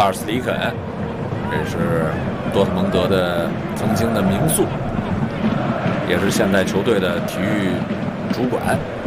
拉尔斯里肯，这是多特蒙德的曾经的名宿，也是现在球队的体育主管。